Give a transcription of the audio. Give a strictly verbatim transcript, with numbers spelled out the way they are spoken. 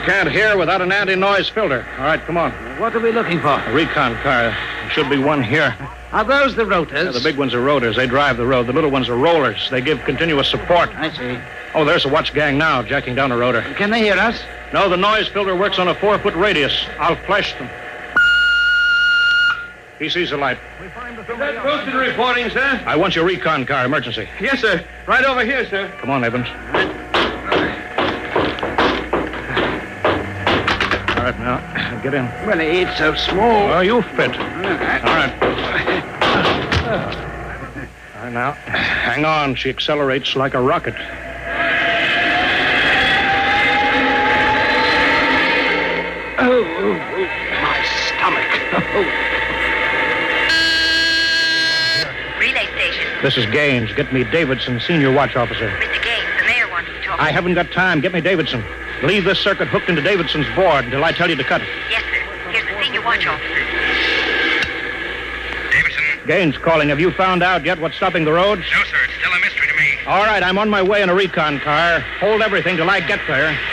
can't hear without an anti-noise filter. All right, come on. What are we looking for? A recon car. There should be one here. Are those the rotors? Yeah, the big ones are rotors. They drive the road. The little ones are rollers. They give continuous support. I see. Oh, there's a watch gang now, jacking down a rotor. Can they hear us? No, the noise filter works on a four-foot radius. I'll flash them. He sees the light. Is that Wilson reporting, sir? I want your recon car, emergency. Yes, sir. Right over here, sir. Come on, Evans. All right, now, get in. Well, it's so small. Oh, you fit. All right. All right, now, hang on. She accelerates like a rocket. Oh, oh, oh, my stomach. Oh. Relay station. This is Gaines. Get me Davidson, senior watch officer. Mister Gaines, the mayor wants to talk. I haven't got time. Get me Davidson. Leave this circuit hooked into Davidson's board until I tell you to cut it. Yes, sir. Here's the senior watch officer. Davidson? Gaines calling. Have you found out yet what's stopping the roads? No, sir. It's still a mystery to me. All right, I'm on my way in a recon car. Hold everything till I get there.